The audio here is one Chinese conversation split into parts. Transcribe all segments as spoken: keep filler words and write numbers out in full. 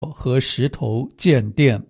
和石头建殿。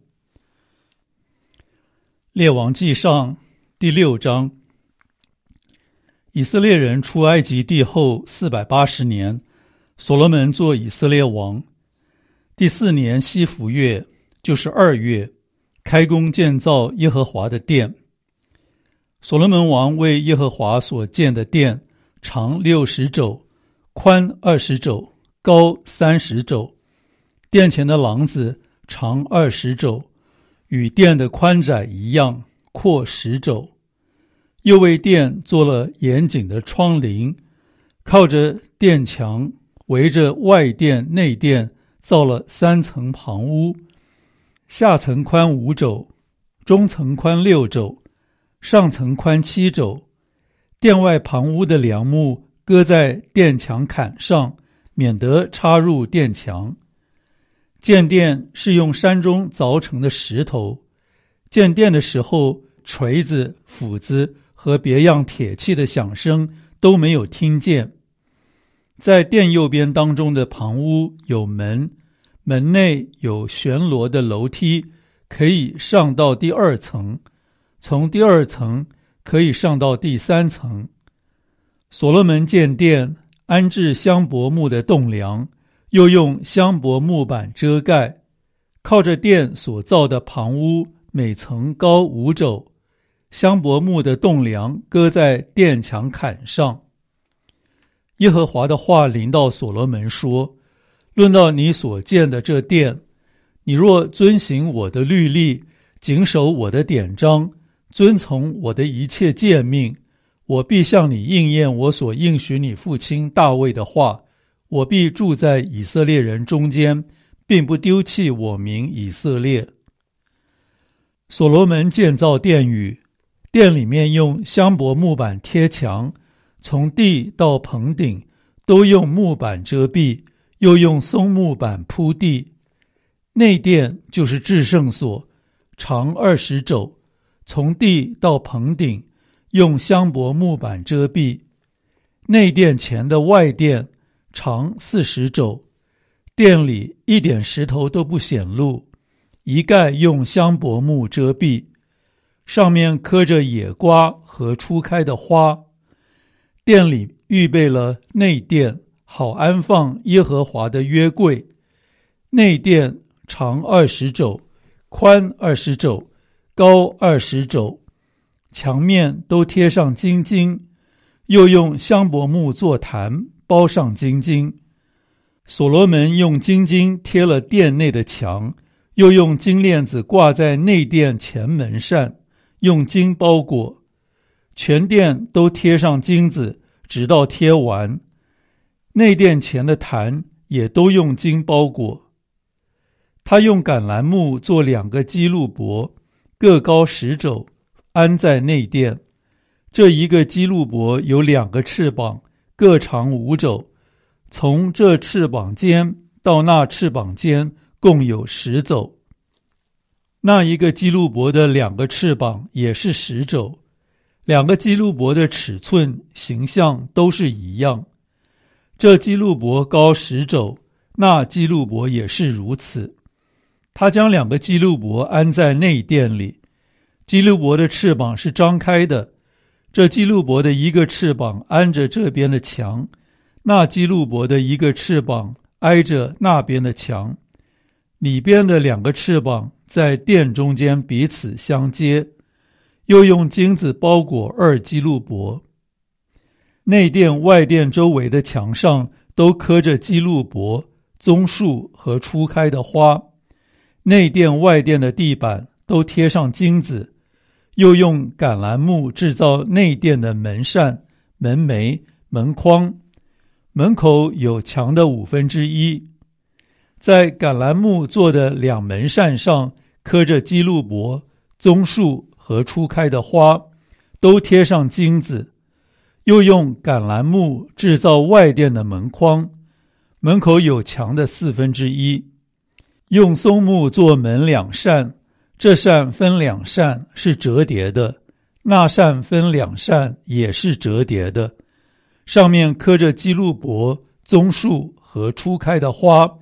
列王纪上第六章。以色列人出埃及地后四百八十年，所罗门做以色列王。第四年西弗月，就是二月，开工建造耶和华的殿。所罗门王为耶和华所建的殿，长六十肘，宽二十肘，高三十肘。殿前的廊子长二十肘，与殿的宽窄一样，阔十肘。又为殿做了严谨的窗棂，靠着殿墙，围着外殿内殿造了三层旁屋，下层宽五肘，中层宽六肘，上层宽七肘。殿外旁屋的梁木搁在殿墙坎上，免得插入殿墙。建殿是用山中凿成的石头。建殿的时候，锤子、斧子和别样铁器的响声都没有听见。在殿右边当中的旁屋有门，门内有旋螺的楼梯，可以上到第二层，从第二层可以上到第三层。所罗门建殿，安置香柏木的栋梁，又用香柏木板遮盖。靠着殿所造的旁屋，每层高五肘，香柏木的栋梁搁在殿墙坎上。耶和华的话临到所罗门说：论到你所建的这殿，你若遵行我的律例，谨守我的典章，遵从我的一切诫命，我必向你应验我所应许你父亲大卫的话，我必住在以色列人中间，并不丢弃我名以色列。所罗门建造殿宇，殿里面用香柏木板贴墙，从地到棚顶都用木板遮蔽，又用松木板铺地。内殿就是至圣所，长二十肘，从地到棚顶用香柏木板遮蔽。内殿前的外殿长四十肘，殿里一点石头都不显露，一概用香柏木遮蔽，上面刻着野瓜和初开的花。殿里预备了内殿，好安放耶和华的约柜。内殿长二十肘，宽二十肘，高二十肘，墙面都贴上金金，又用香柏木做坛，包上金金。所罗门用金金贴了殿内的墙，又用金链子挂在内殿前门扇，用金包裹。全殿都贴上金子，直到贴完。内殿前的坛也都用金包裹。他用橄榄木做两个基路伯，各高十肘，安在内殿。这一个基路伯有两个翅膀，各长五肘，从这翅膀尖到那翅膀尖共有十肘。那一个基路伯的两个翅膀也是十肘，两个基路伯的尺寸形象都是一样。这基路伯高十肘，那基路伯也是如此。他将两个基路伯安在内殿里，基路伯的翅膀是张开的，这基路伯的一个翅膀安着这边的墙，那基路伯的一个翅膀挨着那边的墙，里边的两个翅膀在殿中间彼此相接，又用金子包裹二基路伯。内殿外殿周围的墙上都刻着基路伯、棕树和初开的花。内殿外殿的地板都贴上金子，又用橄榄木制造内殿的门扇、门楣、门框，门口有墙的五分之一。在橄榄木做的两门扇上刻着基路伯、棕树和初开的花，都贴上金子，又用橄榄木制造外殿的门框，门口有墙的四分之一。用松木做门两扇，这扇分两扇是折叠的，那扇分两扇也是折叠的，上面刻着基路伯、棕树和初开的花，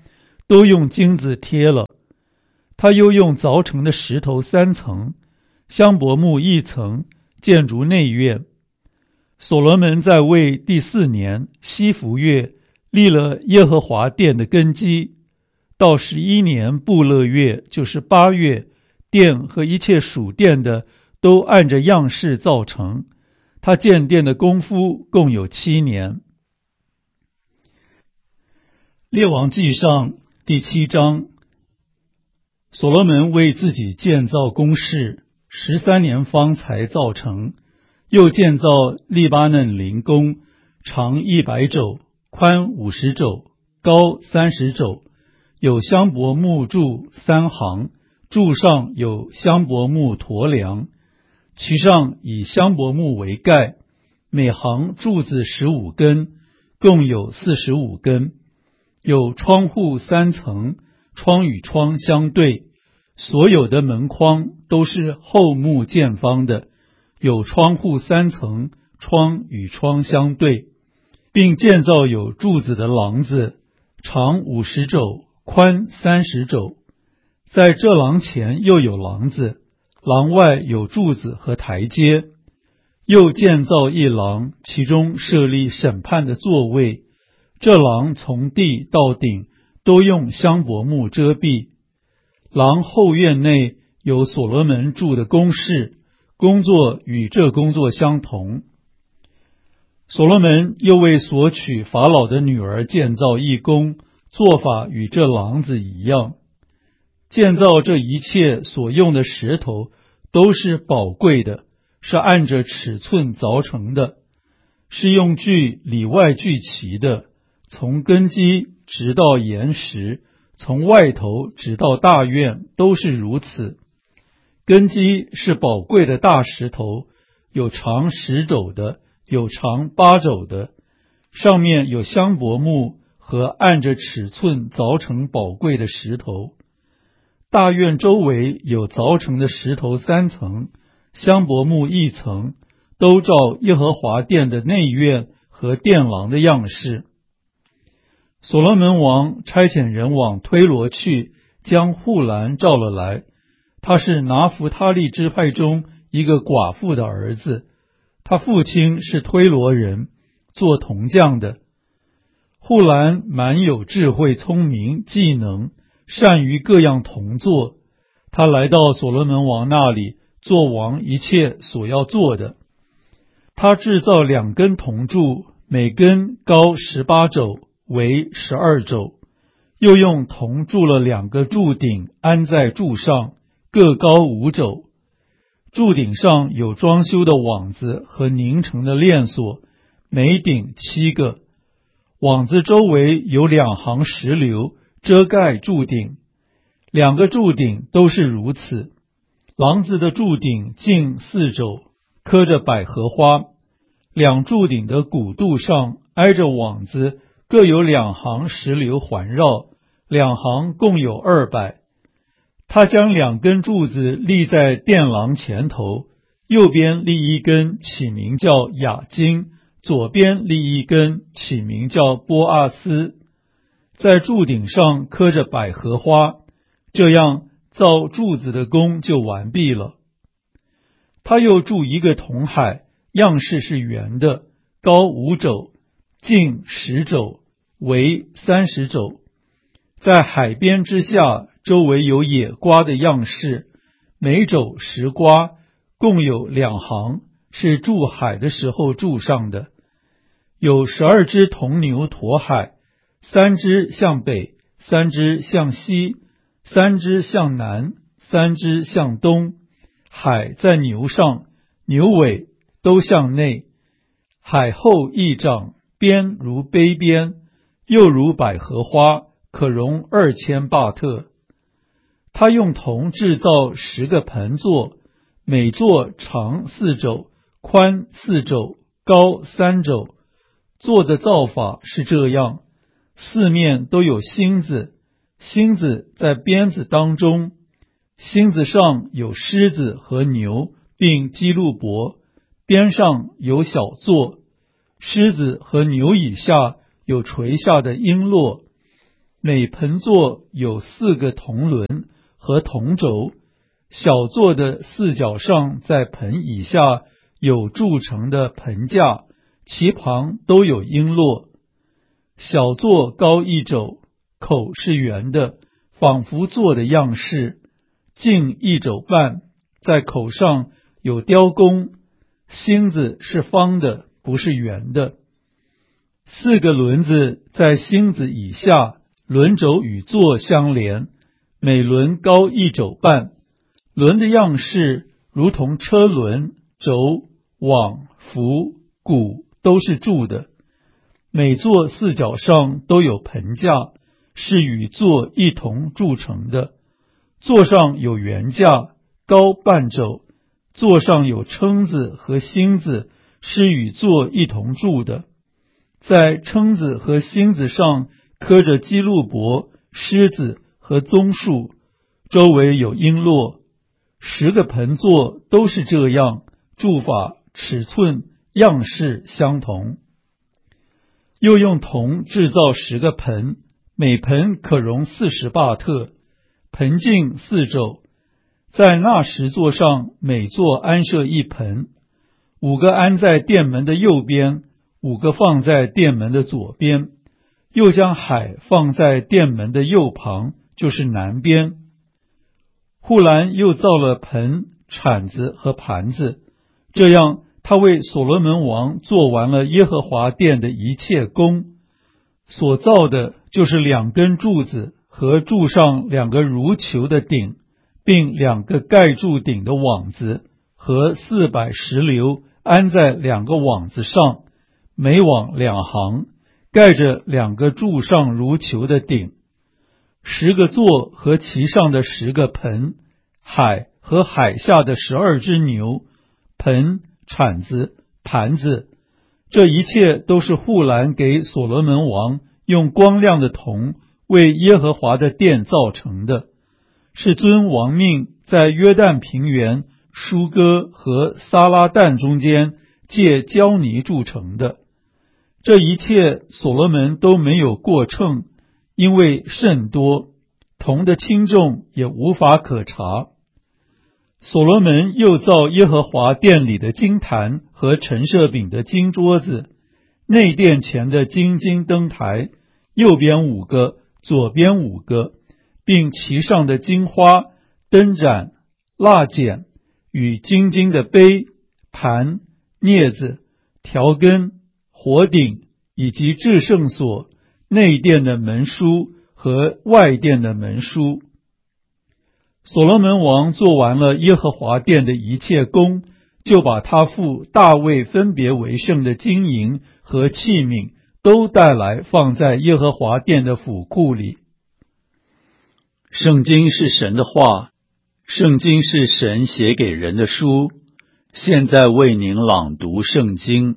都用金子贴了。他又用凿成的石头三层，香柏木一层，建筑内院。所罗门在位第四年西弗月立了耶和华殿的根基，到十一年布勒月，就是八月，殿和一切属殿的都按着样式造成。他建殿的功夫共有七年。列王纪上第七章，所罗门为自己建造宫室，十三年方才造成。又建造利巴嫩林宫，长一百肘，宽五十肘，高三十肘，有香柏木柱三行，柱上有香柏木驼梁，其上以香柏木为盖，每行柱子十五根，共有四十五根。有窗户三层，窗与窗相对，所有的门框都是厚木见方的。有窗户三层，窗与窗相对，并建造有柱子的廊子，长五十肘，宽三十肘。在这廊前又有廊子，廊外有柱子和台阶。又建造一廊，其中设立审判的座位。这廊从地到顶都用香柏木遮蔽。廊后院内有所罗门住的宫室，工作与这工作相同。所罗门又为所娶法老的女儿建造一宫，做法与这廊子一样。建造这一切所用的石头都是宝贵的，是按着尺寸凿成的，是用锯里外锯齐的，从根基直到岩石，从外头直到大院都是如此。根基是宝贵的大石头，有长十肘的，有长八肘的，上面有香柏木和按着尺寸凿成宝贵的石头。大院周围有凿成的石头三层，香柏木一层，都照耶和华殿的内院和殿廊的样式。所罗门王差遣人往推罗去，将户兰召了来。他是拿弗他利支派中一个寡妇的儿子，他父亲是推罗人，做铜匠的。户兰满有智慧、聪明、技能，善于各样铜作。他来到所罗门王那里，做王一切所要做的。他制造两根铜柱，每根高十八肘，为十二肘，又用铜铸了两个柱顶，安在柱上，各高五肘。柱顶上有装修的网子和拧成的链锁，每顶七个。网子周围有两行石榴遮盖柱顶，两个柱顶都是如此。廊子的柱顶径四肘，刻着百合花，两柱顶的骨肚上挨着网子，各有两行石榴环绕，两行共有二百。他将两根柱子立在殿廊前头，右边立一根，起名叫雅金，左边立一根，起名叫波阿斯。在柱顶上刻着百合花，这样造柱子的工就完毕了。他又铸一个铜海，样式是圆的，高五肘，径十肘，围三十肘。在海边之下，周围有野瓜的样式，每肘十瓜，共有两行，是筑海的时候筑上的。有十二只铜牛驮海，三只向北，三只向西，三只向南，三只向东。海在牛上，牛尾都向内。海后一掌，边如杯边，又如百合花，可容二千巴特。他用铜制造十个盆座，每座长四肘，宽四肘，高三肘。座的造法是这样：四面都有星子，星子在鞭子当中，星子上有狮子和牛，并基路伯，边上有小座，狮子和牛以下有垂下的璎珞。 每盆座有四个铜轮和铜轴，小座的四角上在盆以下有铸成的盆架，其旁都有璎珞。小座高一肘，口是圆的，仿佛座的样式，径一肘半，在口上有雕工，星子是方的，不是圆的。四个轮子在星子以下，轮轴与座相连，每轮高一肘半，轮的样式如同车轮、轴、网、扶、鼓都是铸的。每座四角上都有盆架，是与座一同铸成的。座上有圆架，高半肘，座上有蛏子和星子，是与座一同铸的。在蛏子和星子上刻着基路伯、狮子和棕树，周围有璎珞。十个盆座都是这样，铸法、尺寸、样式相同。又用铜制造十个盆，每盆可容四十巴特，盆径四肘。在那十座上，每座安设一盆，五个安在殿门的右边，五个放在殿门的左边，又将海放在殿门的右旁，就是南边。户兰又造了盆、铲子和盘子，这样他为所罗门王做完了耶和华殿的一切工。所造的就是两根柱子和柱上两个如球的顶，并两个盖住顶的网子，和四百石榴安在两个网子上，每网两行，盖着两个柱上如球的顶。十个座和其上的十个盆，海和海下的十二只牛，盆、铲子、盘子，这一切都是户兰给所罗门王用光亮的铜为耶和华的殿造成的，是遵王命在约旦平原、舒哥和撒拉旦中间借胶泥铸成的。这一切所罗门都没有过秤，因为甚多，铜的轻重也无法可查。所罗门又造耶和华殿里的金坛和陈设饼的金桌子，内殿前的金金灯台，右边五个，左边五个，并其上的金花、灯盏、蜡剪与金金的杯、盘、镊子、条根、火鼎，以及至圣所、内殿的门书和外殿的门书。所罗门王做完了耶和华殿的一切工，就把他父大卫分别为圣的金银和器皿都带来，放在耶和华殿的府库里。圣经是神的话，圣经是神写给人的书。现在为您朗读圣经。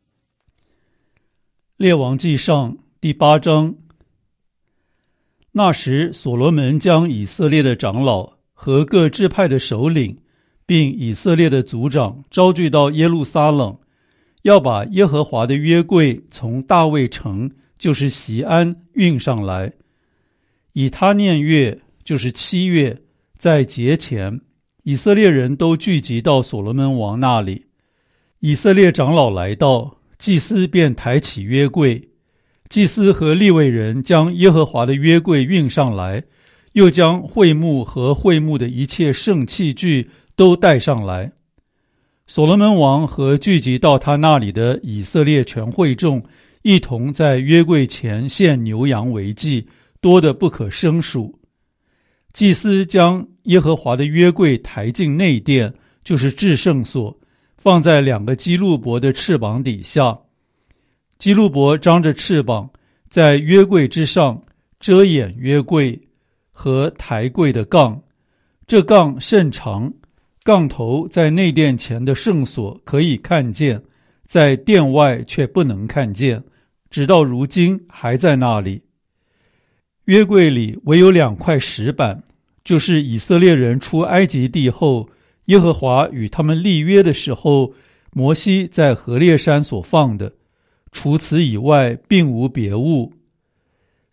列王纪上第八章。那时，所罗门将以色列的长老和各支派的首领，并以色列的族长招聚到耶路撒冷，要把耶和华的约柜从大卫城，就是锡安运上来。以他念月，就是七月，在节前，以色列人都聚集到所罗门王那里。以色列长老来到，祭司便抬起约柜。祭司和利未人将耶和华的约柜运上来，又将会幕和会幕的一切圣器具都带上来。所罗门王和聚集到他那里的以色列全会众，一同在约柜前献牛羊为祭，多得不可胜数。祭司将耶和华的约柜抬进内殿，就是至圣所，放在两个基路伯的翅膀底下。基路伯张着翅膀，在约柜之上遮掩约柜和抬柜的杠。这杠甚长，杠头在内殿前的圣所可以看见，在殿外却不能看见，直到如今还在那里。约柜里唯有两块石板，就是以色列人出埃及地后，耶和华与他们立约的时候，摩西在何烈山所放的，除此以外并无别物。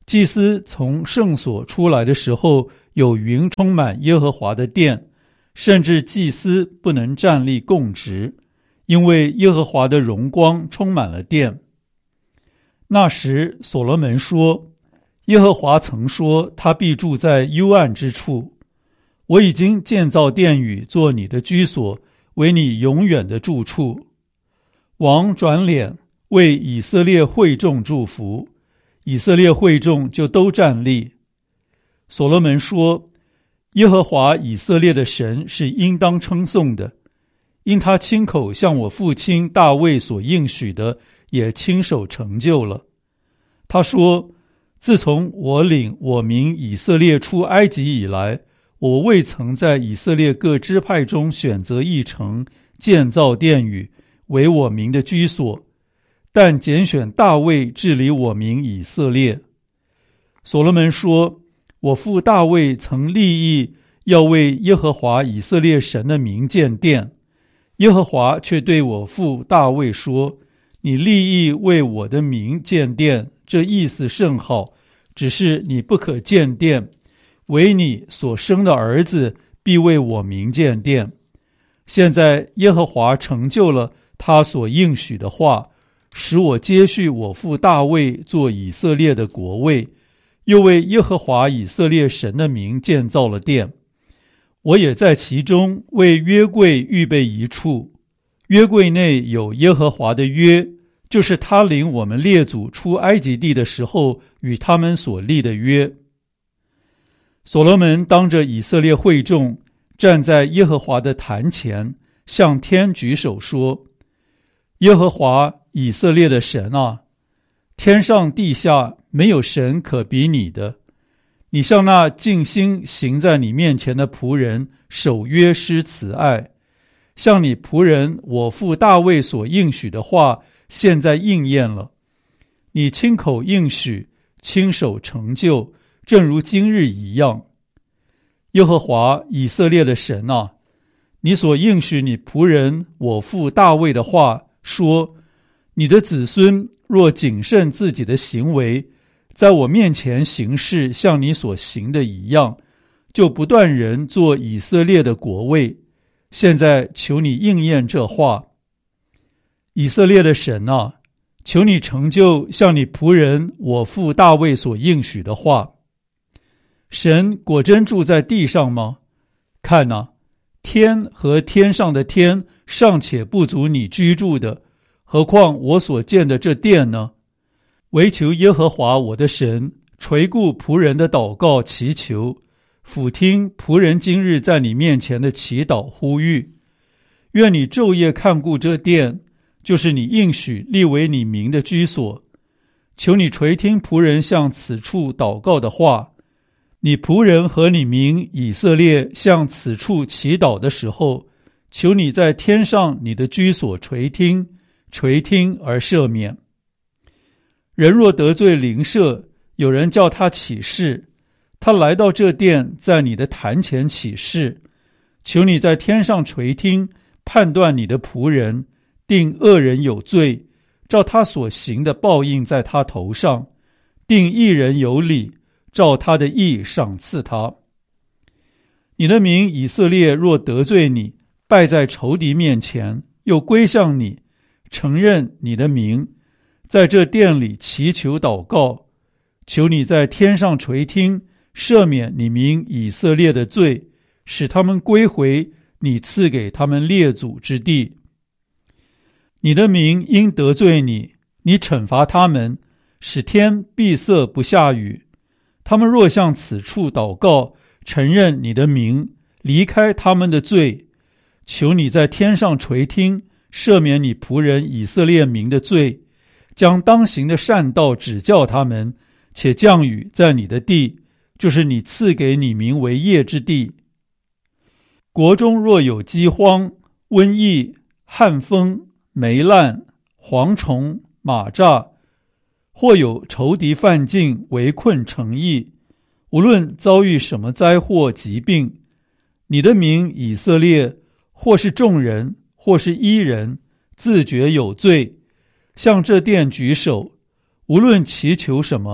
祭司从圣所出来的时候，有云充满耶和华的殿，甚至祭司不能站立供职，因为耶和华的荣光充满了殿。那时所罗门说，耶和华曾说他必住在幽暗之处，我已经建造殿宇做你的居所，为你永远的住处。王转脸为以色列会众祝福，以色列会众就都站立。所罗门说，耶和华以色列的神是应当称颂的，因他亲口向我父亲大卫所应许的，也亲手成就了。他说，自从我领我民以色列出埃及以来，我未曾在以色列各支派中选择一城，建造殿宇，为我民的居所，但拣选大卫治理我民以色列。所罗门说，我父大卫曾立意要为耶和华以色列神的名建殿，耶和华却对我父大卫说，你立意为我的名建殿，这意思甚好，只是你不可建殿，唯你所生的儿子必为我名建殿。现在耶和华成就了他所应许的话，使我接续我父大卫做以色列的国位，又为耶和华以色列神的名建造了殿。我也在其中为约柜预备一处，约柜内有耶和华的约，就是他领我们列祖出埃及地的时候与他们所立的约。所罗门当着以色列会众，站在耶和华的坛前，向天举手说，耶和华以色列的神啊，天上地下没有神可比你的，你向那尽心行在你面前的仆人守约施慈爱，向你仆人我父大卫所应许的话现在应验了。你亲口应许，亲手成就，正如今日一样。耶和华以色列的神啊，你所应许你仆人我父大卫的话说，你的子孙若谨慎自己的行为，在我面前行事像你所行的一样，就不断人做以色列的国位。现在求你应验这话。以色列的神啊，求你成就像你仆人我父大卫所应许的话。神果真住在地上吗？看哪，天和天上的天尚且不足你居住的，何况我所建的这殿呢？唯求耶和华我的神垂顾仆人的祷告祈求，俯听仆人今日在你面前的祈祷呼吁。愿你昼夜看顾这殿，就是你应许立为你名的居所。求你垂听仆人向此处祷告的话。你仆人和你民以色列向此处祈祷的时候，求你在天上你的居所垂听，垂听而赦免。人若得罪邻舍，有人叫他起誓，他来到这殿，在你的坛前起誓，求你在天上垂听，判断你的仆人，定恶人有罪，照他所行的报应在他头上，定义人有理，照他的义赏赐他。你的民以色列若得罪你，败在仇敌面前，又归向你，承认你的名，在这殿里祈求祷告，求你在天上垂听，赦免你民以色列的罪，使他们归回你赐给他们列祖之地。你的民因得罪你，你惩罚他们，使天闭塞不下雨。他们若向此处祷告，承认你的名，离开他们的罪，求你在天上垂听，赦免你仆人以色列民的罪，将当行的善道指教他们，且降雨在你的地，就是你赐给你民为业之地。国中若有饥荒、瘟疫、旱风、霉烂、蝗虫、蚂蚱，或有仇敌犯境，围困城邑，无论遭遇什么灾祸疾病，你的民以色列，或是众人，或是一人，自觉有罪，向这殿举手，无论祈求什么，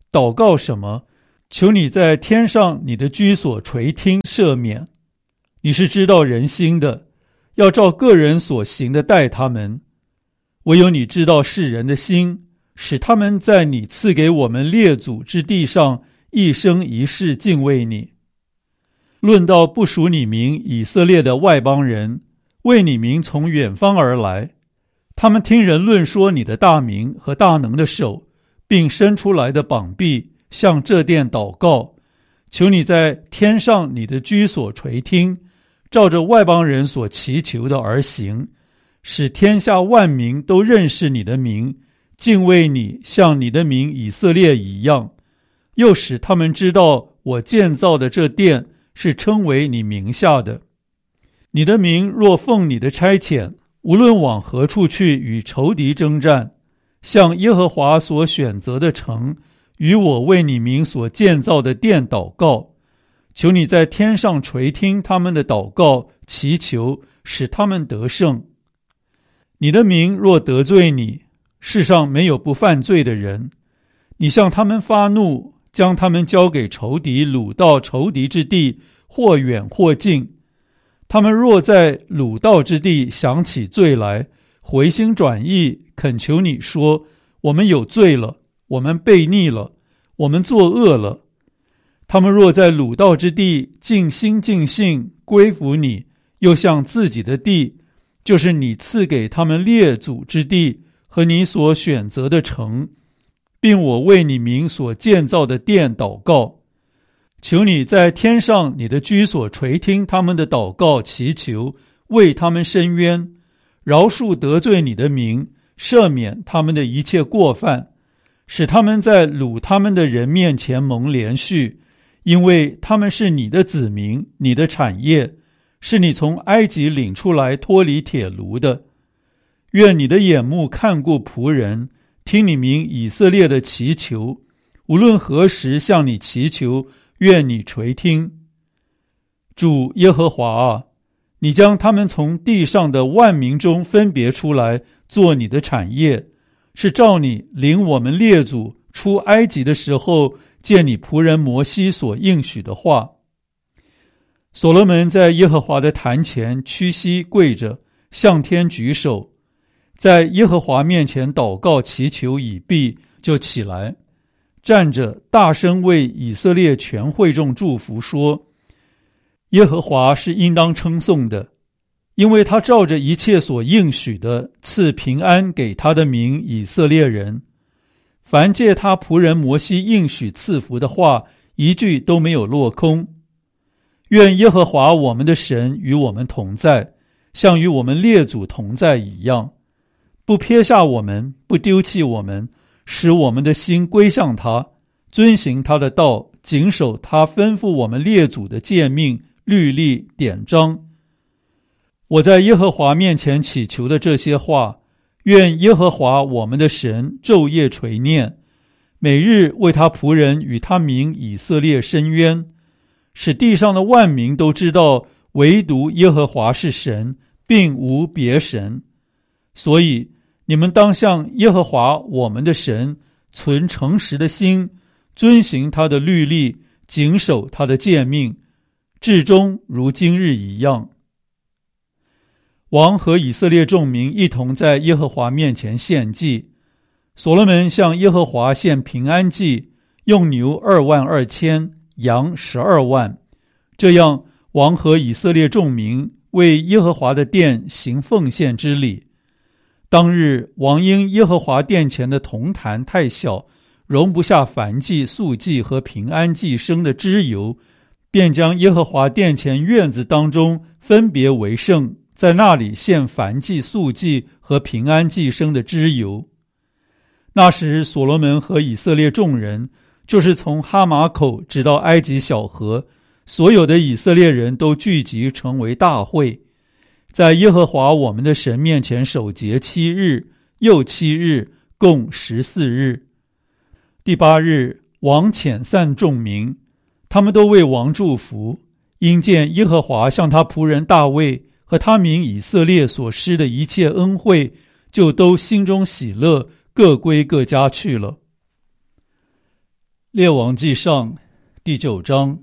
祷告什么，求你在天上你的居所垂听赦免。你是知道人心的，要照个人所行的待他们。唯有你知道世人的心，使他们在你赐给我们列祖之地上一生一世敬畏你。论到不属你名以色列的外邦人，为你名从远方而来，他们听人论说你的大名和大能的手，并伸出来的膀臂，向这殿祷告，求你在天上你的居所垂听，照着外邦人所祈求的而行，使天下万民都认识你的名，敬畏你，像你的名以色列一样，又使他们知道我建造的这殿是称为你名下的。你的名若奉你的差遣，无论往何处去与仇敌征战，向耶和华所选择的城，与我为你名所建造的殿祷告，求你在天上垂听他们的祷告，祈求，使他们得胜。你的名若得罪你，世上没有不犯罪的人，你向他们发怒，将他们交给仇敌，掳到仇敌之地，或远或近。他们若在掳到之地想起罪来，回心转意，恳求你说，我们有罪了，我们悖逆了，我们作恶了。他们若在掳到之地尽心尽性归服你，又向自己的地，就是你赐给他们列祖之地和你所选择的城，并我为你名所建造的殿祷告，求你在天上你的居所垂听他们的祷告祈求，为他们伸冤，饶恕得罪你的名，赦免他们的一切过犯，使他们在掳他们的人面前蒙连续，因为他们是你的子民，你的产业，是你从埃及领出来脱离铁炉的。愿你的眼目看顾仆人，听你名以色列的祈求，无论何时向你祈求，愿你垂听。主耶和华啊，你将他们从地上的万民中分别出来，做你的产业，是照你领我们列祖出埃及的时候，借你仆人摩西所应许的话。所罗门在耶和华的坛前屈膝跪着，向天举手，在耶和华面前祷告祈求已毕，就起来，站着大声为以色列全会众祝福，说，耶和华是应当称颂的，因为他照着一切所应许的，赐平安给他的民以色列人。凡借他仆人摩西应许赐福的话，一句都没有落空。愿耶和华我们的神与我们同在，像与我们列祖同在一样，不撇下我们，不丢弃我们，使我们的心归向他，遵行他的道，谨守他吩咐我们列祖的诫命、律例、典章。我在耶和华面前祈求的这些话，愿耶和华我们的神昼夜垂念，每日为他仆人与他民以色列伸冤，使地上的万民都知道，唯独耶和华是神，并无别神。所以你们当向耶和华我们的神存诚实的心，遵行他的律例，谨守他的诫命，至终如今日一样。王和以色列众民一同在耶和华面前献祭，所罗门向耶和华献平安祭，用牛二万二千，羊十二万。这样，王和以色列众民为耶和华的殿行奉献之礼。当日，王因耶和华殿前的铜坛太小，容不下燔祭、素祭和平安祭生的脂油，便将耶和华殿前院子当中分别为圣，在那里献燔祭、素祭和平安祭生的脂油。那时，所罗门和以色列众人，就是从哈马口直到埃及小河，所有的以色列人都聚集成为大会，在耶和华我们的神面前守节七日，又七日，共十四日。第八日，王遣散众民，他们都为王祝福，因见耶和华向他仆人大卫和他民以色列所施的一切恩惠，就都心中喜乐，各归各家去了。 列王纪上第九章。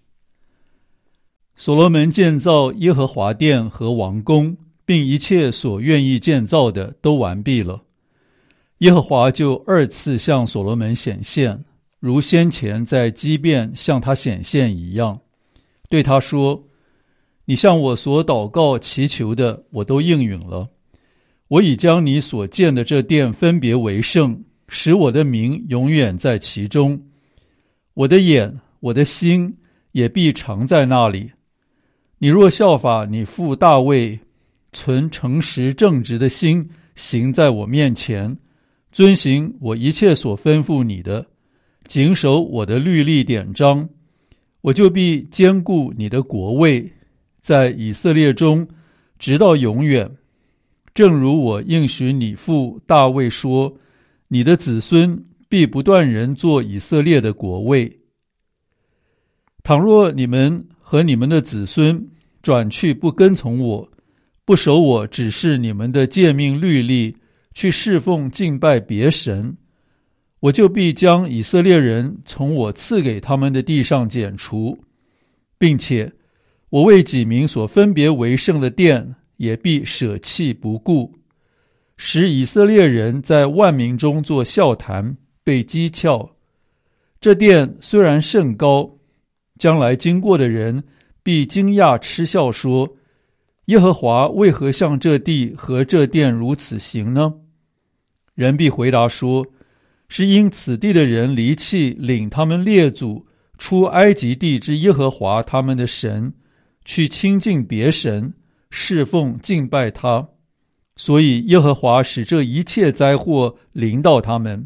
所罗门建造耶和华殿和王宫，并一切所愿意建造的都完毕了。耶和华就二次向所罗门显现，如先前在基遍向他显现一样，对他说：你向我所祷告祈求的，我都应允了。我已将你所建的这殿分别为圣，使我的名永远在其中。我的眼，我的心也必常在那里。你若效法你父大卫，存诚实正直的心，行在我面前，遵行我一切所吩咐你的，谨守我的律例典章，我就必坚固你的国位，在以色列中直到永远。正如我应许你父大卫说，你的子孙必不断人做以色列的国位。倘若你们和你们的子孙转去不跟从我，不守我指示你们的诫命律例，去侍奉敬拜别神，我就必将以色列人从我赐给他们的地上剪除，并且我为己民所分别为圣的殿也必舍弃不顾，使以色列人在万民中作笑谈，被讥诮。这殿虽然甚高，将来经过的人必惊讶嗤笑说，耶和华为何向这地和这殿如此行呢？人必回答说，是因此地的人离弃领他们列祖出埃及地之耶和华他们的神，去亲近别神，侍奉敬拜他，所以耶和华使这一切灾祸临到他们。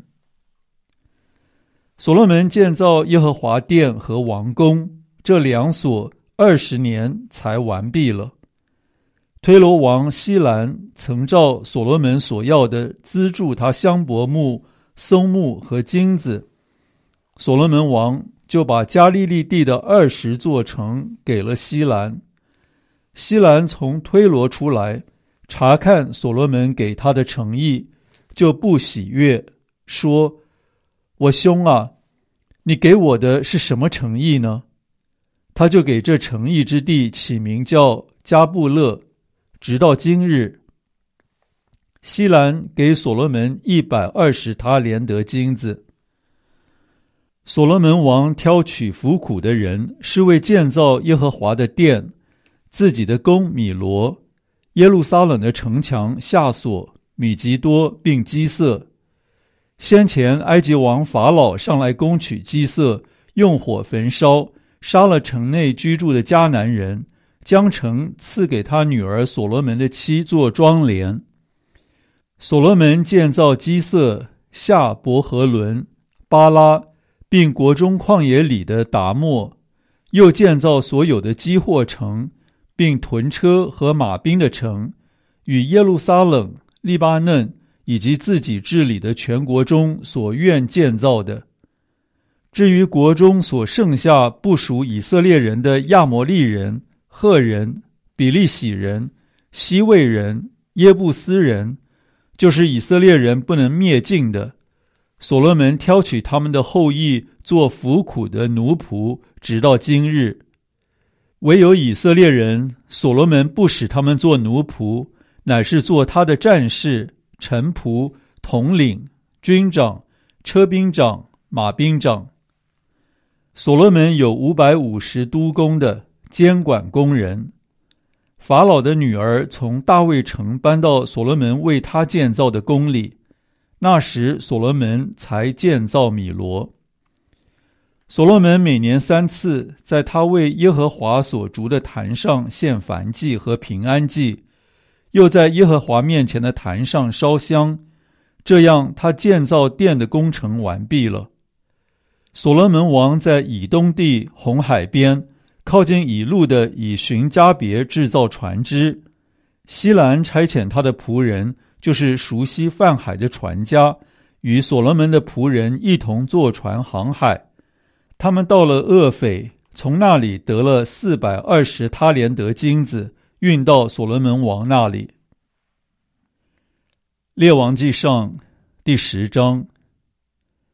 所罗门建造耶和华殿和王宫，这两所二十年才完毕了。推罗王希兰曾照所罗门所要的资助他香柏木、松木和金子，所罗门王就把加利利地的二十座城给了希兰。希兰从推罗出来，查看所罗门给他的诚意，就不喜悦，说：我兄啊，你给我的是什么诚意呢？他就给这诚意之地起名叫加布勒，直到今日。希兰给所罗门一百二十他连得金子。所罗门王挑取服苦的人，是为建造耶和华的殿，自己的宫米罗，耶路撒冷的城墙夏索、米吉多并基色。先前埃及王法老上来攻取基色，用火焚烧，杀了城内居住的迦南人，将城赐给他女儿所罗门的妻做庄帘。所罗门建造基色、夏伯和伦、巴拉，并国中旷野里的达莫，又建造所有的基货城，并屯车和马兵的城，与耶路撒冷、利巴嫩以及自己治理的全国中所愿建造的。至于国中所剩下不属以色列人的亚摩利人、赫人、比利洗人、西魏人、耶布斯人，就是以色列人不能灭尽的，所罗门挑取他们的后裔做服苦的奴仆，直到今日。唯有以色列人，所罗门不使他们做奴仆，乃是做他的战士、臣仆、统领、军长、车兵长、马兵长。所罗门有五百五十督工的监管工人。法老的女儿从大卫城搬到所罗门为他建造的宫里，那时所罗门才建造米罗。所罗门每年三次在他为耶和华所筑的坛上献燔祭和平安祭，又在耶和华面前的坛上烧香，这样他建造殿的工程完毕了。所罗门王在以东地红海边靠近以路的以寻加别制造船只，希兰差遣他的仆人，就是熟悉泛海的船家，与所罗门的仆人一同坐船航海。他们到了厄斐，从那里得了四百二十他连得金子，运到所罗门王那里。列王纪上第十章。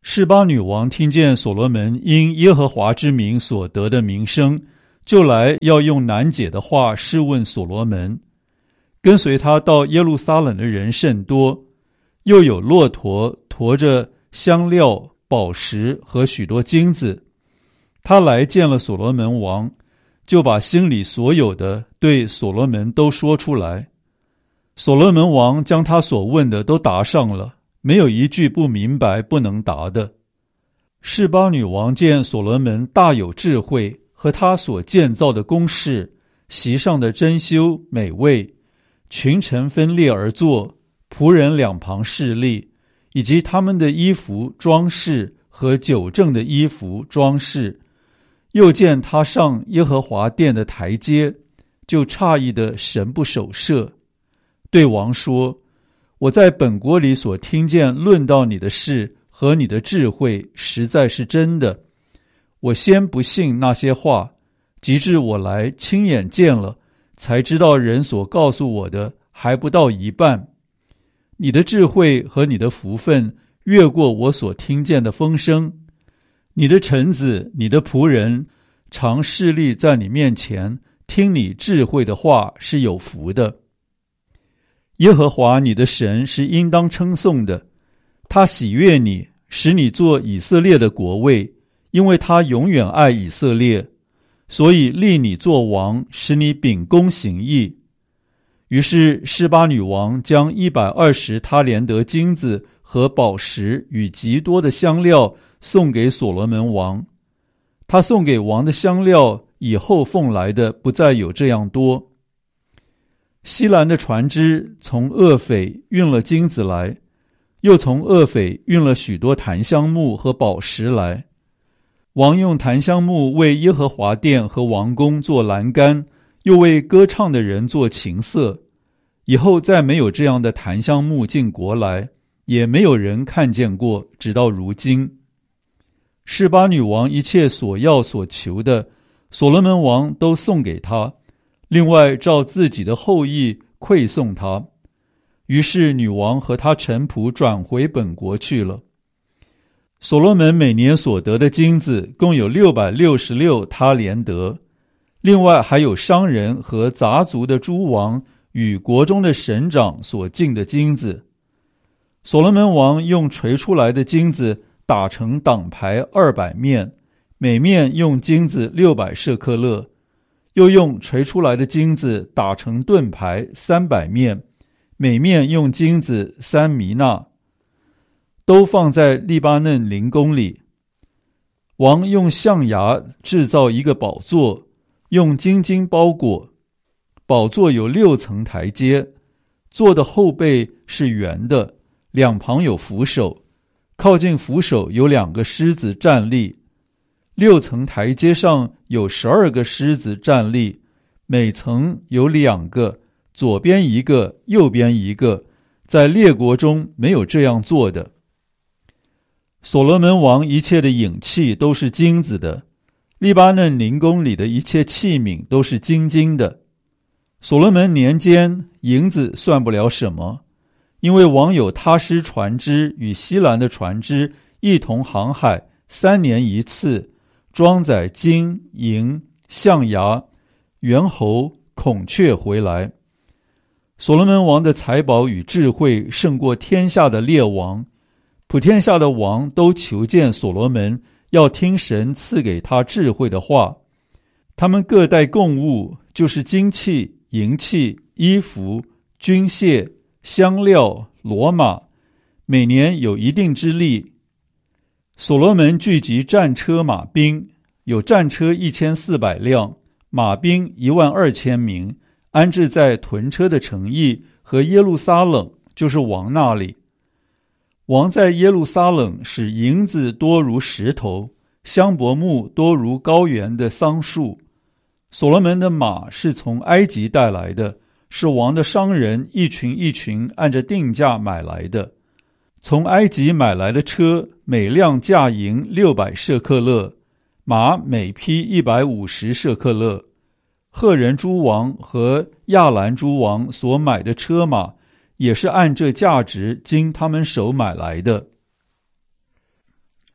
示巴女王听见所罗门因耶和华之名所得的名声，就来要用难解的话试问所罗门。跟随他到耶路撒冷的人甚多，又有骆驼驮着香料、宝石和许多金子。他来见了所罗门王，就把心里所有的对所罗门都说出来。所罗门王将他所问的都答上了，没有一句不明白不能答的。示巴女王见所罗门大有智慧，和他所建造的宫室，席上的珍馐美味，群臣分列而坐，仆人两旁侍立，以及他们的衣服装饰和酒政的衣服装饰，又见他上耶和华殿的台阶，就诧异的神不守舍，对王说：我在本国里所听见论到你的事和你的智慧，实在是真的。我先不信那些话，及至我来亲眼见了，才知道人所告诉我的还不到一半。你的智慧和你的福分越过我所听见的风声。你的臣子，你的仆人，常侍立在你面前，听你智慧的话是有福的。耶和华你的神是应当称颂的，他喜悦你，使你做以色列的国位，因为他永远爱以色列，所以立你做王，使你秉公行义。于是示巴女王将一百二十他连得金子和宝石与极多的香料送给所罗门王。他送给王的香料以后奉来的不再有这样多。西兰的船只从厄斐运了金子来，又从厄斐运了许多檀香木和宝石来。王用檀香木为耶和华殿和王宫做栏杆，又为歌唱的人做琴瑟。以后再没有这样的檀香木进国来，也没有人看见过，直到如今。示巴女王一切所要所求的，所罗门王都送给他，另外照自己的后裔馈送他。于是女王和他臣仆转回本国去了。所罗门每年所得的金子共有六百六十六他连得，另外还有商人和杂族的诸王与国中的省长所进的金子。所罗门王用锤出来的金子打成挡牌二百面，每面用金子六百舍克勒，又用锤出来的金子打成盾牌三百面，每面用金子三弥纳，都放在利巴嫩林宫里。王用象牙制造一个宝座，用金金包裹。宝座有六层台阶，座的后背是圆的，两旁有扶手，靠近扶手有两个狮子站立。六层台阶上有十二个狮子站立，每层有两个，左边一个，右边一个，在列国中没有这样做的。所罗门王一切的影器都是金子的，利巴嫩林宫里的一切器皿都是金金的。所罗门年间，银子算不了什么，因为王有他施船只与西兰的船只一同航海，三年一次，装载金银象牙猿猴孔雀回来。所罗门王的财宝与智慧胜过天下的列王，普天下的王都求见所罗门，要听神赐给他智慧的话。他们各带供物，就是金器、银器、衣服、军械、香料、骡马，每年有一定之例。所罗门聚集战车马兵，有战车一千四百辆，马兵一万二千名，安置在屯车的城邑和耶路撒冷，就是王那里。王在耶路撒冷使银子多如石头，香柏木多如高原的桑树。所罗门的马是从埃及带来的，是王的商人一群一群按着定价买来的。从埃及买来的车，每辆价银六百舍克勒，马每匹一百五十舍克勒。赫人诸王和亚兰诸王所买的车马，也是按这价值经他们手买来的。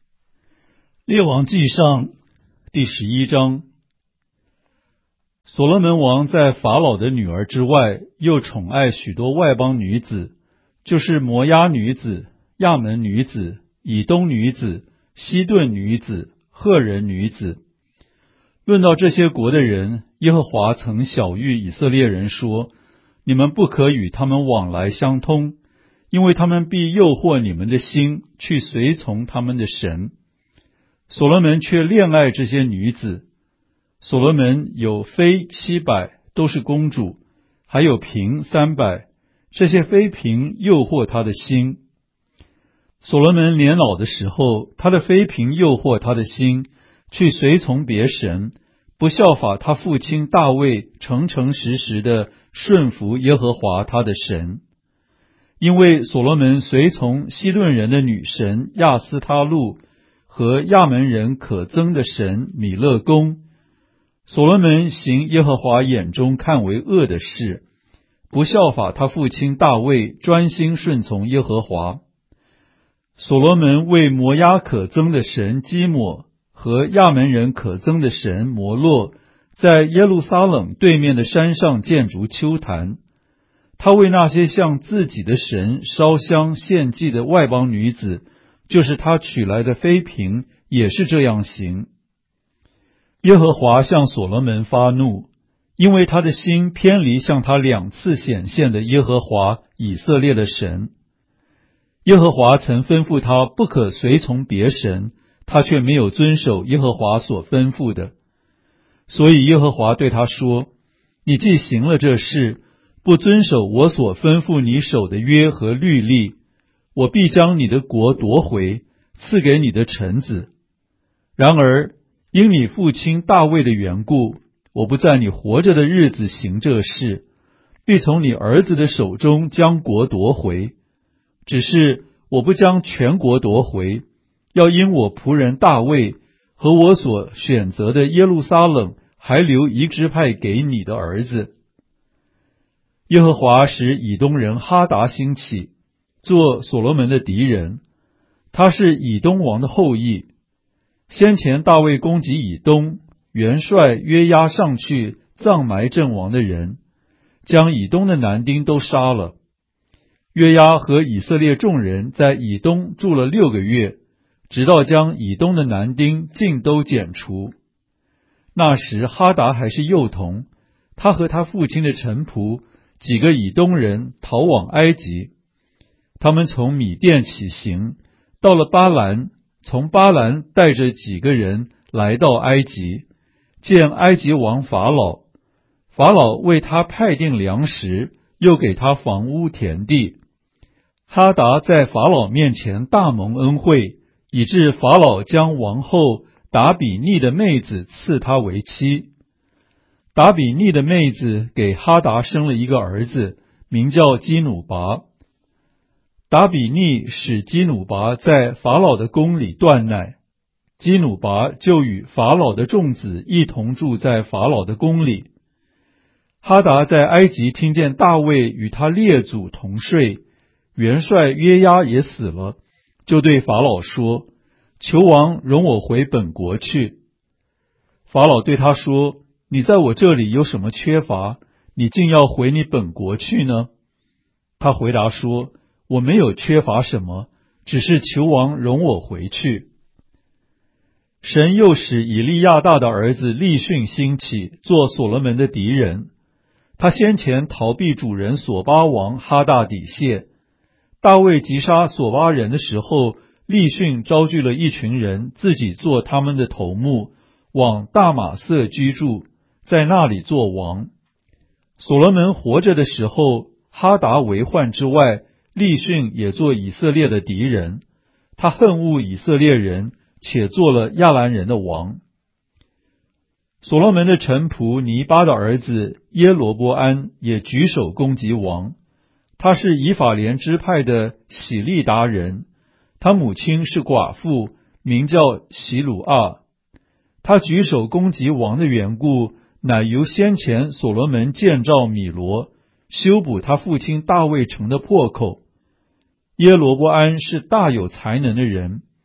列王纪上第十一章。所罗门王在法老的女儿之外，又宠爱许多外邦女子，就是摩押女子、亚门女子、以东女子、西顿女子、赫人女子。论到这些国的人，耶和华曾晓谕以色列人说：你们不可与他们往来相通，因为他们必诱惑你们的心，去随从他们的神。所罗门却恋爱这些女子。所罗门有妃七百，都是公主，还有嫔三百，这些妃嫔诱惑他的心。所罗门年老的时候，他的妃嫔诱惑他的心，去随从别神，不效法他父亲大卫诚诚实实的顺服耶和华他的神。因为所罗门随从西顿人的女神亚斯他路和亚门人可憎的神米勒公，所罗门行耶和华眼中看为恶的事，不效法他父亲大卫专心顺从耶和华。所罗门为摩押可憎的神基抹和亚门人可憎的神摩洛，在耶路撒冷对面的山上建筑丘坛。他为那些向自己的神烧香献祭的外邦女子，就是他娶来的妃嫔，也是这样行。耶和华向所罗门发怒，因为他的心偏离向他两次显现的耶和华以色列的神。耶和华曾吩咐他不可随从别神，他却没有遵守耶和华所吩咐的。所以耶和华对他说：你既行了这事，不遵守我所吩咐你守的约和律例，我必将你的国夺回，赐给你的臣子。然而因你父亲大卫的缘故，我不在你活着的日子行这事，必从你儿子的手中将国夺回。只是我不将全国夺回，要因我仆人大卫和我所选择的耶路撒冷还留一支派给你的儿子。耶和华使以东人哈达兴起，做所罗门的敌人。他是以东王的后裔。先前大卫攻击以东，元帅约押上去葬埋阵亡的人，将以东的男丁都杀了。约押和以色列众人在以东住了六个月，直到将以东的男丁尽都剪除。那时哈达还是幼童，他和他父亲的臣仆几个以东人逃往埃及。他们从米甸起行，到了巴兰，从巴兰带着几个人来到埃及，见埃及王法老。法老为他派定粮食，又给他房屋田地。哈达在法老面前大蒙恩惠，以致法老将王后达比尼的妹子赐他为妻。达比尼的妹子给哈达生了一个儿子，名叫基努拔。达比尼使基努拔在法老的宫里断奶，基努拔就与法老的众子一同住在法老的宫里。哈达在埃及听见大卫与他列祖同睡，元帅约押也死了，就对法老说：求王容我回本国去。法老对他说：你在我这里有什么缺乏，你竟要回你本国去呢？他回答说：我没有缺乏什么，只是求王容我回去。神又使以利亚大的儿子利逊兴起，做所罗门的敌人。他先前逃避主人所巴王哈大底谢。大卫击杀所巴人的时候，利逊招聚了一群人，自己做他们的头目，往大马色居住，在那里做王。所罗门活着的时候，哈达为患之外，利逊也做以色列的敌人。他恨恶以色列人，且做了亚兰人的王。所罗门的臣仆尼巴的儿子耶罗波安也举手攻击王。他是以法莲支派的喜利达人，他母亲是寡妇，名叫喜鲁阿。他举手攻击王的缘故，乃由先前所罗门建造米罗，修补他父亲大卫城的破口。耶罗波安是大有才能的人，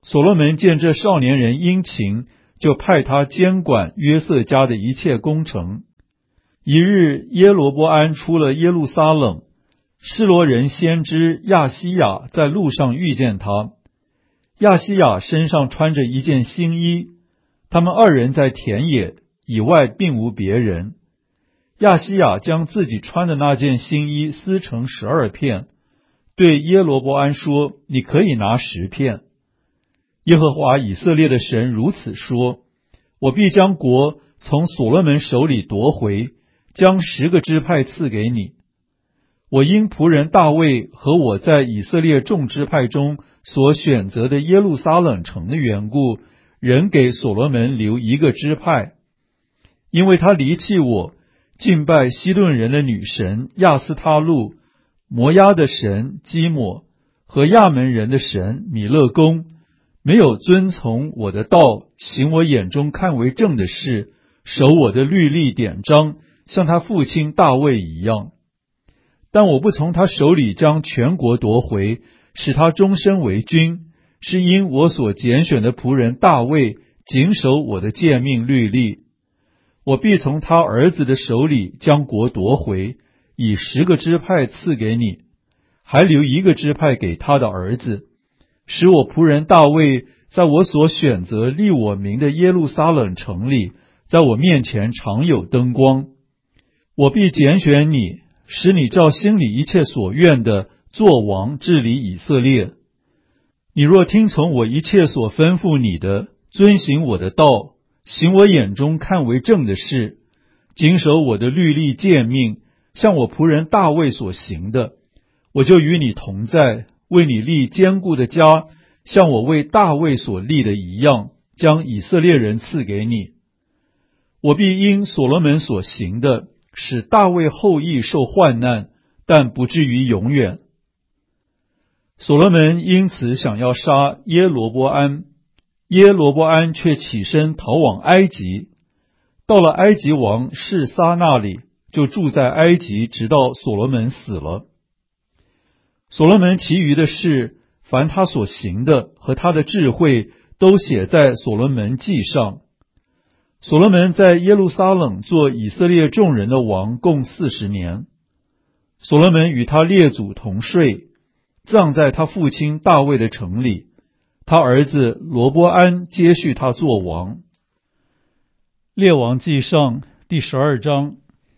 所罗门见这少年人殷勤，就派他监管约瑟家的一切工程。一日，耶罗波安出了耶路撒冷，示罗人先知亚西亚在路上遇见他。亚西亚身上穿着一件新衣，他们二人在田野，以外并无别人。亚西亚将自己穿的那件新衣撕成十二片，对耶罗波安说：“你可以拿十片。”耶和华以色列的神如此说：“我必将国从所罗门手里夺回，将十个支派赐给你。我因仆人大卫和我在以色列众支派中所选择的耶路撒冷城的缘故，仍给所罗门留一个支派，因为他离弃我，敬拜西顿人的女神亚斯他路、摩押的神基抹和亚门人的神米勒公，没有遵从我的道，行我眼中看为正的事，守我的律例典章，像他父亲大卫一样。但我不从他手里将全国夺回，使他终身为君，是因我所拣选的仆人大卫谨守我的诫命律例。我必从他儿子的手里将国夺回，以十个支派赐给你，还留一个支派给他的儿子，使我仆人大卫在我所选择立我名的耶路撒冷城里，在我面前常有灯光。我必拣选你，使你照心里一切所愿的作王治理以色列。你若听从我一切所吩咐你的，遵行我的道，行我眼中看为正的事，谨守我的律例诫命，像我仆人大卫所行的，我就与你同在，为你立坚固的家，像我为大卫所立的一样，将以色列人赐给你。我必因所罗门所行的，使大卫后裔受患难，但不至于永远。所罗门因此想要杀耶罗波安，耶罗波安却起身逃往埃及，到了埃及王示撒那里，就住在埃及，直到所罗门死了。所罗门其余的事，凡他所行的和他的智慧，都写在所罗门记上。所罗门在耶路撒冷做以色列众人的王，共四十年。所罗门与他列祖同睡，葬在他父亲大卫的城里。他儿子罗波安接续他做王。 列王记上第十二章。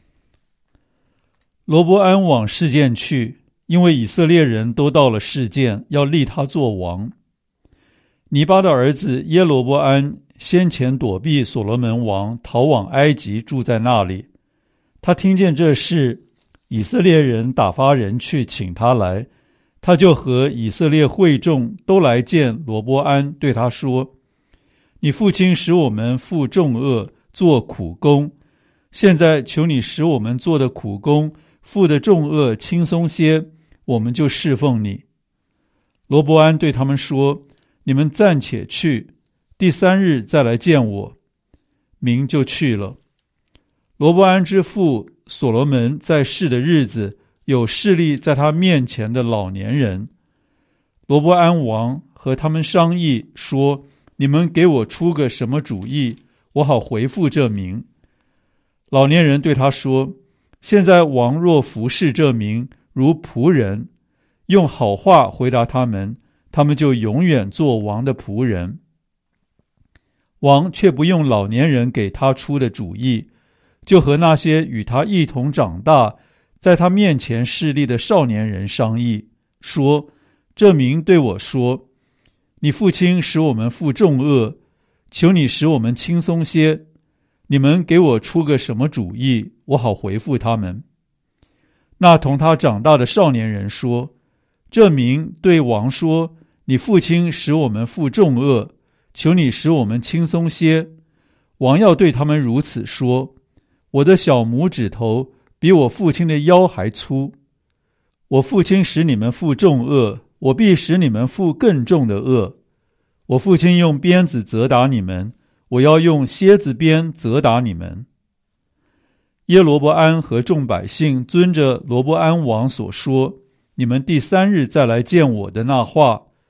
罗波安往示剑去，因为以色列人都到了示剑，要立他做王。尼巴的儿子耶罗波安先前躲避所罗门王，逃往埃及，住在那里。他听见这事，以色列人打发人去请他来，他就和以色列会众都来见罗波安，对他说：你父亲使我们负重恶，做苦工，现在求你使我们做的苦工，负的重恶轻松些，我们就侍奉你。罗波安对他们说：你们暂且去，第三日再来见我。民就去了。罗波安之父所罗门在世的日子，有侍立在他面前的老年人。罗波安王和他们商议说：你们给我出个什么主意，我好回复这民。老年人对他说：现在王若服侍这民如仆人，用好话回答他们，他们就永远做王的仆人。王却不用老年人给他出的主意，就和那些与他一同长大，在他面前侍立的少年人商议，说：这民对我说：你父亲使我们负重恶，求你使我们轻松些，你们给我出个什么主意，我好回复他们。那同他长大的少年人说：这民对王说：你父亲使我们负重恶，求你使我们轻松些。王要对他们如此说：我的小拇指头比我父亲的腰还粗。我父亲使你们负重恶，我必使你们负更重的恶。我父亲用鞭子责打你们，我要用蝎子鞭责打你们。耶罗波安和众百姓遵着罗波安王所说，你们第三日再来见我的那话，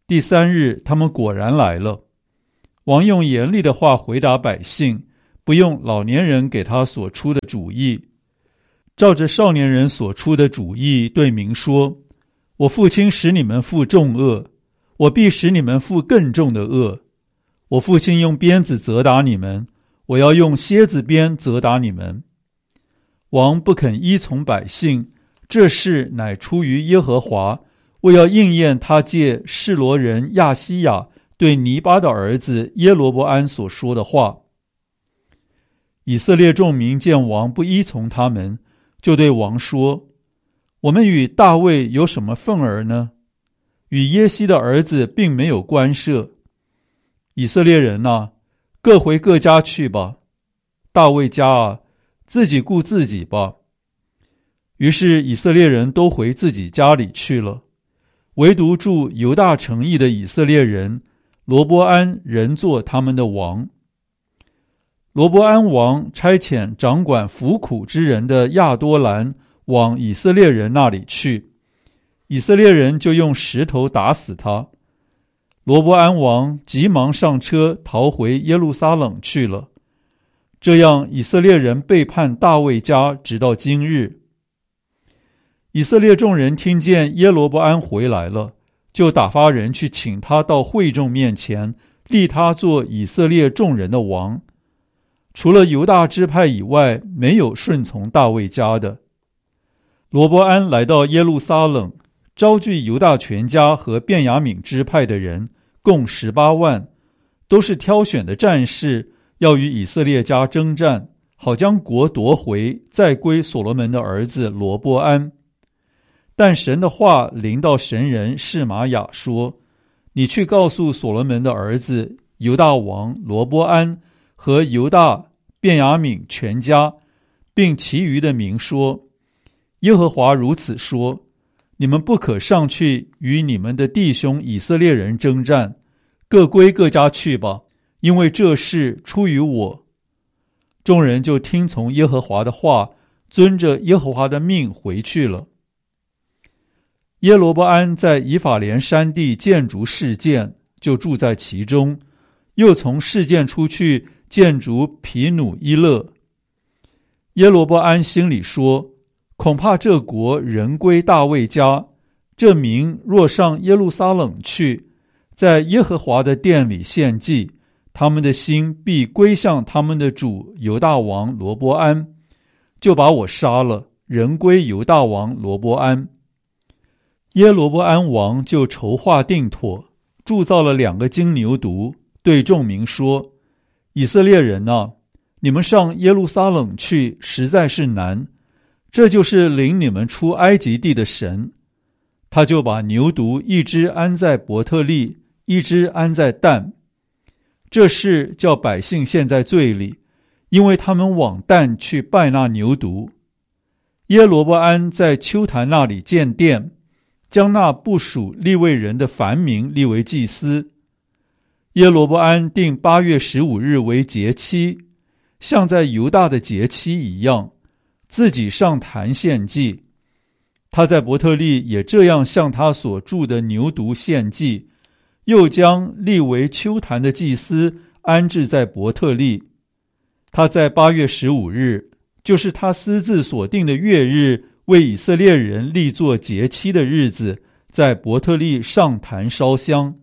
第三日，他们果然来了。王用严厉的话回答百姓，不用老年人给他所出的主意，照着少年人所出的主意对民说：我父亲使你们负重恶，我必使你们负更重的恶。我父亲用鞭子责打你们，我要用蝎子鞭责打你们。王不肯依从百姓，这事乃出于耶和华，为要应验他借示罗人亚西亚对尼巴的儿子耶罗伯安所说的话。以色列众民见王不依从他们，就对王说：我们与大卫有什么分儿呢？与耶西的儿子并没有关涉。以色列人啊，各回各家去吧。大卫家啊，自己顾自己吧。于是以色列人都回自己家里去了，唯独住犹大城邑的以色列人罗波安仍做他们的王。罗波安王差遣掌管服苦之人的亚多兰往以色列人那里去，以色列人就用石头打死他。罗波安王急忙上车逃回耶路撒冷去了。这样以色列人背叛大卫家，直到今日。以色列众人听见耶罗波安回来了，就打发人去请他到会众面前，立他做以色列众人的王。除了犹大支派以外，没有顺从大卫家的。罗波安来到耶路撒冷，招聚犹大全家和便雅悯支派的人，共十八万，都是挑选的战士，要与以色列家征战，好将国夺回，再归所罗门的儿子罗波安。但神的话临到神人示玛雅说：你去告诉所罗门的儿子犹大王罗波安和犹大便雅悯全家，并其余的民说：耶和华如此说，你们不可上去与你们的弟兄以色列人征战，各归各家去吧，因为这事出于我。众人就听从耶和华的话，遵着耶和华的命回去了。耶罗波安在以法莲山地建筑示剑，就住在其中，又从示剑出去建筑毗努伊勒。耶罗波安心里说：恐怕这国人归大卫家，这民若上耶路撒冷去，在耶和华的殿里献祭，他们的心必归向他们的主犹大王罗波安，就把我杀了，人归犹大王罗波安。耶罗波安王就筹划定妥，铸造了两个金牛犊，对众民说：以色列人啊，你们上耶路撒冷去实在是难，这就是领你们出埃及地的神。他就把牛犊一只安在伯特利，一只安在但。这事叫百姓陷在罪里，因为他们往但去拜那牛犊。耶罗波安在丘坛那里建殿，将那不属利未人的凡民立为祭司。耶罗波安定八月十五日为节期，像在犹大的节期一样，自己上坛献祭。他在伯特利也这样向他所铸的牛犊献祭，又将立为丘坛的祭司安置在伯特利。他在八月十五日，就是他私自所定的月日，为以色列人立作节期的日子，在伯特利上坛烧香。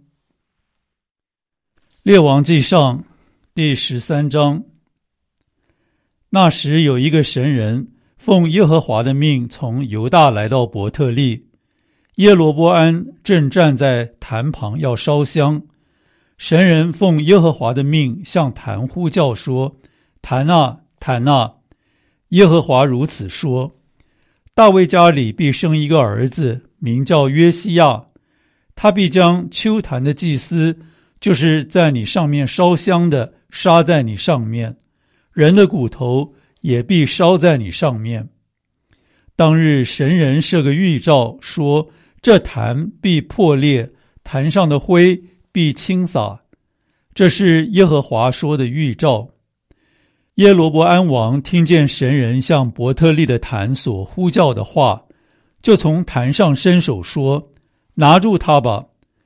列王纪上第十三章。那时有一个神人，奉耶和华的命从犹大来到伯特利，耶罗波安正站在坛旁要烧香。神人奉耶和华的命向坛呼叫说：坛啊，坛啊！耶和华如此说：大卫家里必生一个儿子，名叫约西亚，他必将丘坛的祭司，就是在你上面烧香的，杀在你上面，人的骨头也必烧在你上面。当日神人设个预兆，说这坛必破裂，坛上的灰必倾洒。这是耶和华说的预兆。耶罗波安王听见神人向伯特利的坛所呼叫的话，就从坛上伸手说：拿住他吧！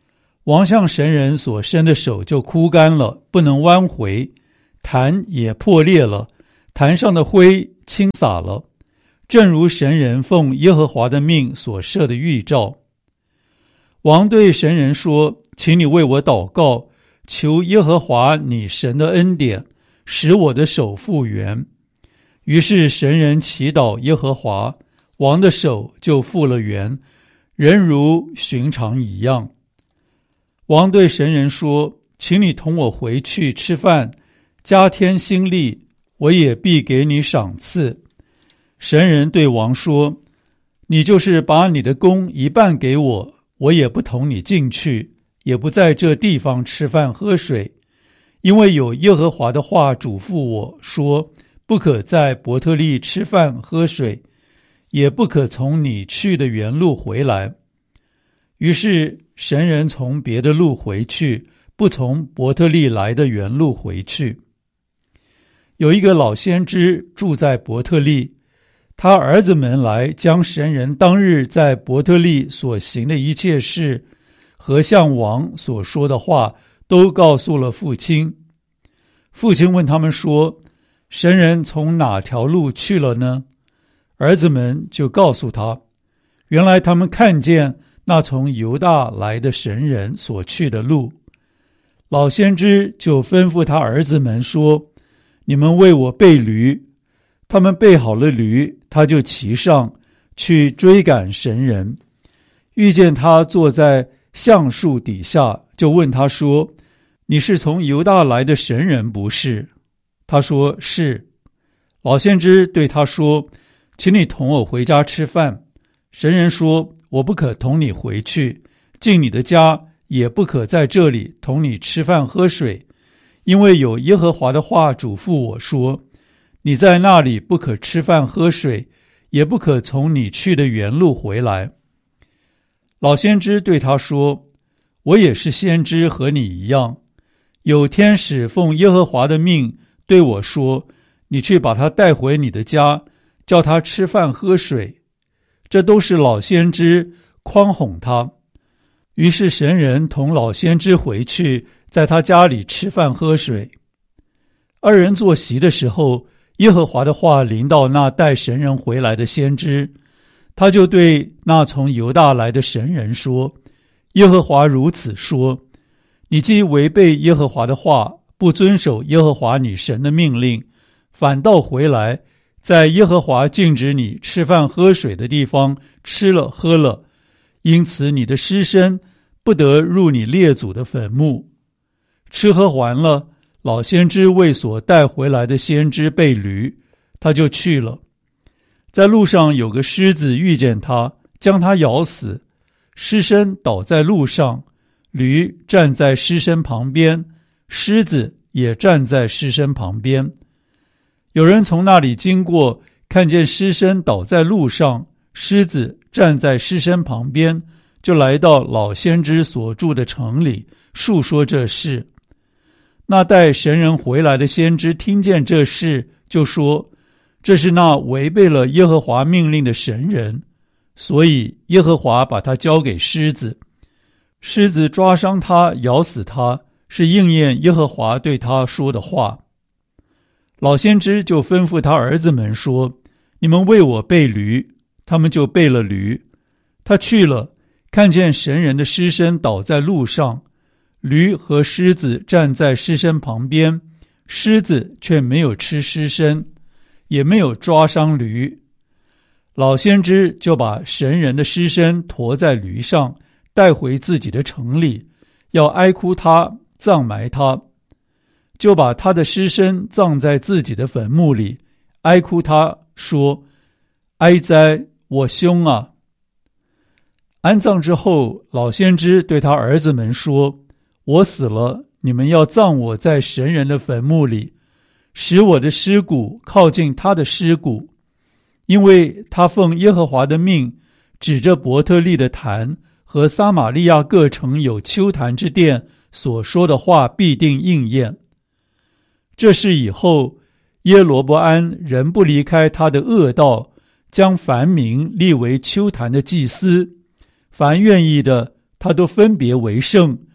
王向神人所伸的手就枯干了，不能弯回，坛也破裂了，坛上的灰倾洒了，正如神人奉耶和华的命所设的预兆。王对神人说：请你为我祷告，求耶和华你神的恩典，使我的手复原。于是神人祈祷耶和华，王的手就复了原，人如寻常一样。王对神人说：请你同我回去吃饭，加添心力，我也必给你赏赐。神人对王说：你就是把你的工一半给我，我也不同你进去，也不在这地方吃饭喝水，因为有耶和华的话嘱咐我说，不可在伯特利吃饭喝水，也不可从你去的原路回来。于是神人从别的路回去，不从伯特利来的原路回去。有一个老先知住在伯特利，他儿子们来将神人当日在伯特利所行的一切事和向王所说的话都告诉了父亲。父亲问他们说：神人从哪条路去了呢？儿子们就告诉他，原来他们看见那从犹大来的神人所去的路。老先知就吩咐他儿子们说：你们为我备驴。他们备好了驴，他就骑上去追赶神人，遇见他坐在橡树底下，就问他说：你是从犹大来的神人不是？他说是。老先知对他说：请你同我回家吃饭。神人说：我不可同你回去，进你的家，也不可在这里同你吃饭喝水，因为有耶和华的话嘱咐我说，你在那里不可吃饭喝水，也不可从你去的原路回来。老先知对他说：我也是先知，和你一样，有天使奉耶和华的命对我说，你去把他带回你的家，叫他吃饭喝水。这都是老先知诓哄他。于是神人同老先知回去，在他家里吃饭喝水。二人坐席的时候，耶和华的话临到那带神人回来的先知，他就对那从犹大来的神人说：耶和华如此说，你既违背耶和华的话，不遵守耶和华你神的命令，反倒回来，在耶和华禁止你吃饭喝水的地方吃了喝了，因此你的尸身不得入你列祖的坟墓。吃喝完了，老先知为所带回来的先知备驴，他就去了。在路上有个狮子遇见他，将他咬死，尸身倒在路上，驴站在尸身旁边，狮子也站在尸身旁边。有人从那里经过，看见尸身倒在路上，狮子站在尸身旁边，就来到老先知所住的城里，述说这事。那带神人回来的先知听见这事，就说：这是那违背了耶和华命令的神人，所以耶和华把他交给狮子。狮子抓伤他，咬死他，是应验耶和华对他说的话。老先知就吩咐他儿子们说：你们为我备驴。他们就备了驴。他去了，看见神人的尸身倒在路上，驴和狮子站在尸身旁边，狮子却没有吃尸身，也没有抓伤驴。老先知就把神人的尸身驮在驴上，带回自己的城里，要哀哭他，葬埋他。就把他的尸身葬在自己的坟墓里，哀哭他说：哀哉，我兄啊！安葬之后，老先知对他儿子们说：我死了，你们要葬我在神人的坟墓里，使我的尸骨靠近他的尸骨，因为他奉耶和华的命，指着伯特利的坛和撒玛利亚各城有丘坛之殿所说的话必定应验。这事以后，耶罗伯安仍不离开他的恶道，将凡民立为丘坛的祭司，凡愿意的他都分别为圣，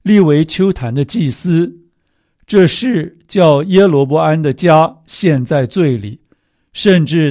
立为丘坛的祭司。这事叫耶罗波安的家陷在罪里，甚至